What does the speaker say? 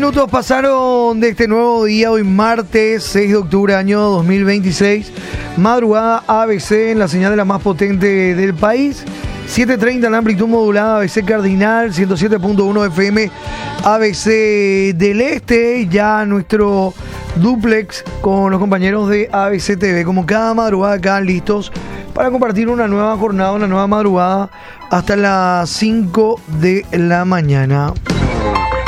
minutos pasaron de este nuevo día, hoy martes 6 de octubre año 2026. Madrugada ABC en la señal de la más potente del país. 7:30 en la amplitud modulada ABC Cardinal, 107.1 FM ABC del Este. Ya nuestro duplex con los compañeros de ABC TV, como cada madrugada acá listos para compartir una nueva jornada, una nueva madrugada hasta las 5 de la mañana.